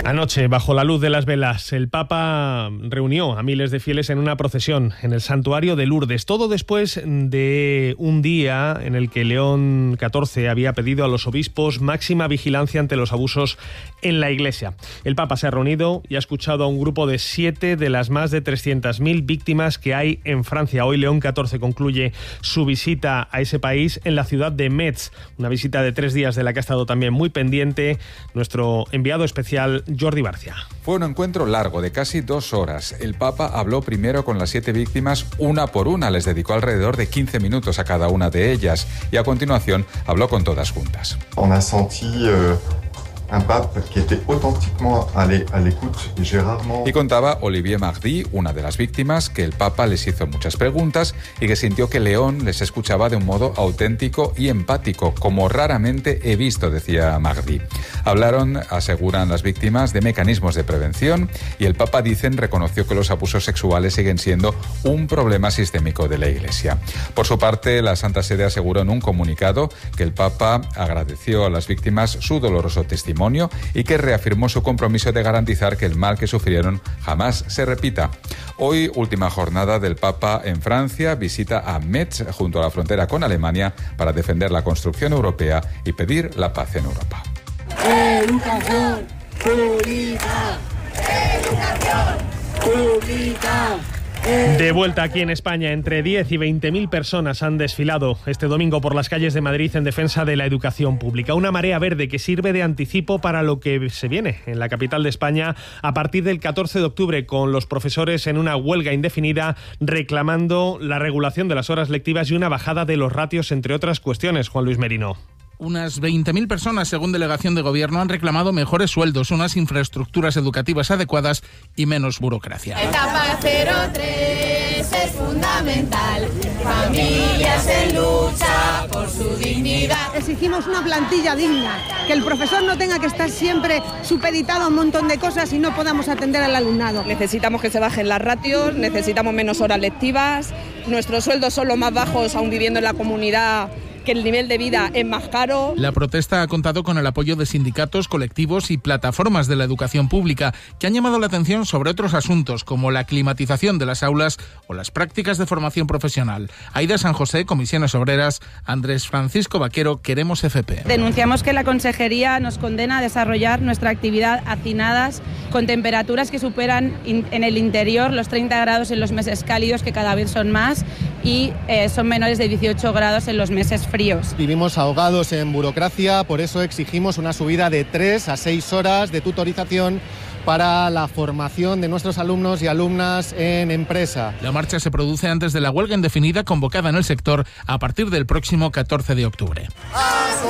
Anoche, bajo la luz de las velas, el Papa reunió a miles de fieles en una procesión en el santuario de Lourdes. Todo después de un día en el que León XIV había pedido a los obispos máxima vigilancia ante los abusos en la Iglesia. El Papa se ha reunido y ha escuchado a un grupo de 7 de las más de 300.000 víctimas que hay en Francia. Hoy León XIV concluye su visita a ese país en la ciudad de Metz, una visita de 3 días de la que ha estado también muy pendiente nuestro enviado especial Jordi Barcia. Fue un encuentro largo de casi 2 horas. El Papa habló primero con las 7 víctimas una por una, les dedicó alrededor de 15 minutos a cada una de ellas y a continuación habló con todas juntas. On a senti un pape que était authentiquement à l'écoute y j'ai rarement... Y contaba Olivier Magdy, una de las víctimas, que el Papa les hizo muchas preguntas y que sintió que León les escuchaba de un modo auténtico y empático, como raramente he visto, decía Magdy. Hablaron, aseguran las víctimas, de mecanismos de prevención y el Papa, dicen, reconoció que los abusos sexuales siguen siendo un problema sistémico de la Iglesia. Por su parte, la Santa Sede aseguró en un comunicado que el Papa agradeció a las víctimas su doloroso testimonio y que reafirmó su compromiso de garantizar que el mal que sufrieron jamás se repita. Hoy, última jornada del Papa en Francia, visita a Metz junto a la frontera con Alemania para defender la construcción europea y pedir la paz en Europa. Educación pública. Educación pública. De vuelta aquí en España, entre 10 y 20.000 personas han desfilado este domingo por las calles de Madrid en defensa de la educación pública. Una marea verde que sirve de anticipo para lo que se viene en la capital de España a partir del 14 de octubre, con los profesores en una huelga indefinida reclamando la regulación de las horas lectivas y una bajada de los ratios, entre otras cuestiones. Juan Luis Merino. Unas 20.000 personas, según delegación de gobierno, han reclamado mejores sueldos, unas infraestructuras educativas adecuadas y menos burocracia. Etapa 03 es fundamental. Familias en lucha por su dignidad. Exigimos una plantilla digna, que el profesor no tenga que estar siempre supeditado a un montón de cosas y no podamos atender al alumnado. Necesitamos que se bajen las ratios, necesitamos menos horas lectivas, nuestros sueldos son los más bajos aún viviendo en la comunidad, que el nivel de vida es más caro. La protesta ha contado con el apoyo de sindicatos, colectivos y plataformas de la educación pública que han llamado la atención sobre otros asuntos como la climatización de las aulas o las prácticas de formación profesional. Aida San José, Comisiones Obreras, Andrés Francisco Vaquero, Queremos FP. Denunciamos que la Consejería nos condena a desarrollar nuestra actividad hacinadas con temperaturas que superan en el interior los 30 grados en los meses cálidos, que cada vez son más, y son menores de 18 grados en los meses fríos. Vivimos ahogados en burocracia, por eso exigimos una subida de 3 a 6 horas de tutorización para la formación de nuestros alumnos y alumnas en empresa. La marcha se produce antes de la huelga indefinida convocada en el sector a partir del próximo 14 de octubre.